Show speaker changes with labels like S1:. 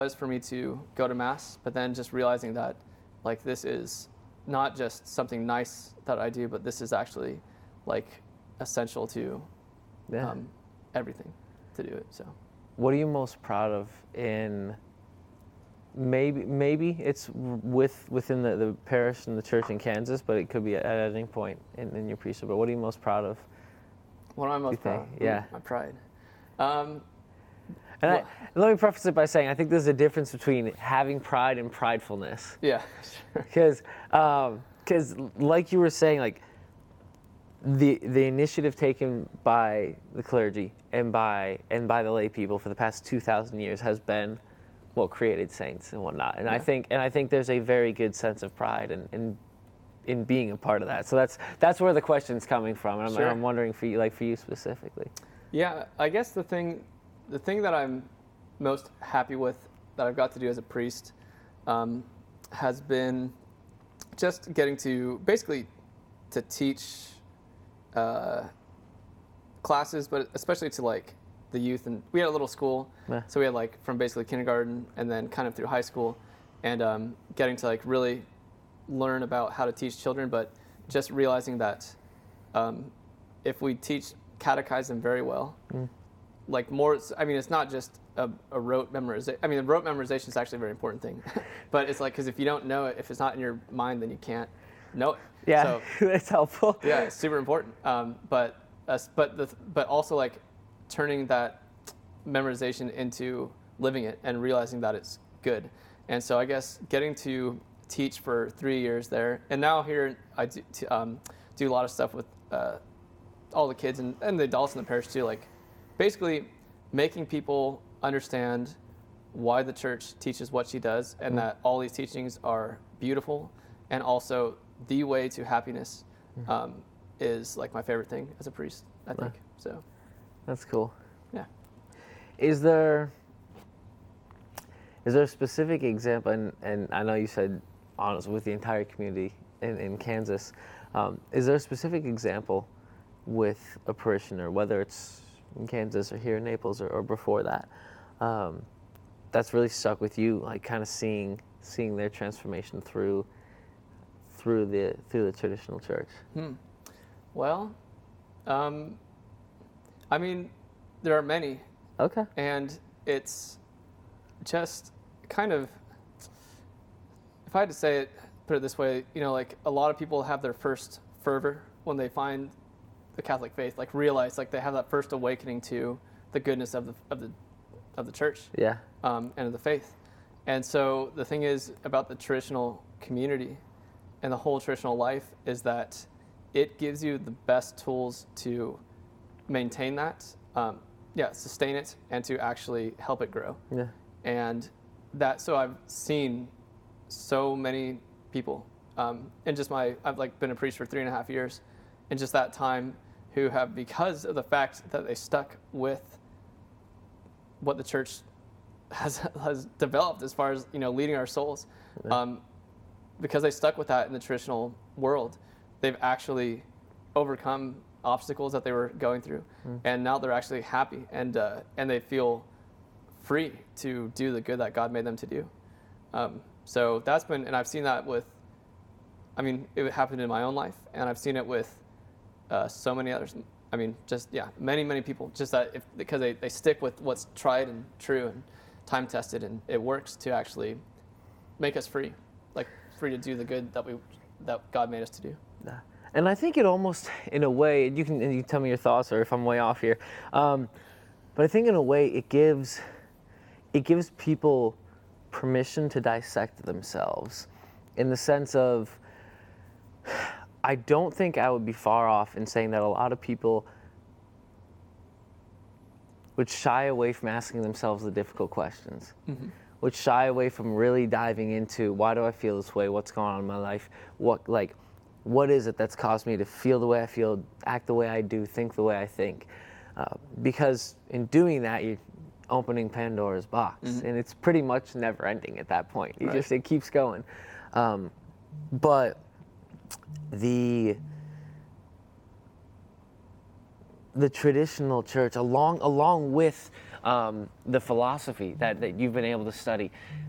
S1: was for me to go to Mass, but then just realizing that, like, this is not just something nice that I do, but this is actually, like, essential to
S2: Yeah.
S1: everything to do it. So,
S2: What are you most proud of in, maybe it's within the parish and the church in Kansas, but it could be at any point in your priesthood, but what are you most proud of?
S1: what am I
S2: Do you
S1: most proud
S2: think?
S1: of?
S2: Yeah.
S1: My pride. Um,
S2: And let me preface it by saying I think there's a difference between having pride and pridefulness.
S1: yeah, sure.
S2: Because like you were saying, like the initiative taken by the clergy and by the lay people for the past 2,000 years has been what created saints and whatnot. And
S1: Yeah.
S2: I think there's a very good sense of pride in being a part of that. So that's where the question's coming from. And
S1: Sure.
S2: I'm wondering for you specifically.
S1: Yeah, I guess the thing that I'm most happy with that I've got to do as a priest has been just getting to basically to teach classes, but especially to like the youth. And we had a little school,
S2: Yeah.
S1: so we had like from basically kindergarten and then kind of through high school, and getting to like really learn about how to teach children, but just realizing that if we catechize them very well, like more, I mean, it's not just a rote memorization. I mean, the rote memorization is actually a very important thing, but it's like, because if you don't know it, if it's not in your mind, then you can't know it.
S2: Yeah,
S1: So,
S2: that's helpful.
S1: yeah, it's super important. But also like turning that memorization into living it and realizing that it's good. And so I guess getting to teach for 3 years there, and now here I do a lot of stuff with all the kids and the adults in the parish too, like basically making people understand why the church teaches what she does, and that all these teachings are beautiful, and also the way to happiness is like my favorite thing as a priest, I think. So
S2: That's cool.
S1: yeah.
S2: Is there a specific example, and I know you said honest with the entire community in Kansas, is there a specific example with a parishioner, whether it's in Kansas or here in Naples or before that, that's really stuck with you, like kind of seeing their transformation through the traditional church?
S1: Well, I mean, there are many,
S2: Okay.
S1: and it's just kind of, if I had to say it, put it this way, you know, like a lot of people have their first fervor when they find the Catholic faith, like realize like they have that first awakening to the goodness of the church,
S2: Yeah.
S1: and of the faith. And so the thing is about the traditional community and the whole traditional life is that it gives you the best tools to maintain that, sustain it, and to actually help it grow.
S2: Yeah.
S1: And so I've seen so many people, and I've like been a priest for 3.5 years, in just that time, who have, because of the fact that they stuck with what the church has developed as far as, you know, leading our souls, because they stuck with that in the traditional world, they've actually overcome obstacles that they were going through, and now they're actually happy, and they feel free to do the good that God made them to do. So that's been, and I've seen that with, I mean, it happened in my own life, and I've seen it with so many others. I mean, just, many people, just that because they stick with what's tried and true and time tested, and it works to actually make us free, like free to do the good that God made us to do.
S2: Yeah. And I think it almost, in a way, you can tell me your thoughts or if I'm way off here, but I think in a way it gives people permission to dissect themselves, in the sense of, I don't think I would be far off in saying that a lot of people would shy away from asking themselves the difficult questions, would shy away from really diving into, why do I feel this way? What's going on in my life? What is it that's caused me to feel the way I feel, act the way I do, think the way I think? Because in doing that, you're opening Pandora's box, and it's pretty much never ending at that point. It keeps going. But the traditional church, along with the philosophy that you've been able to study.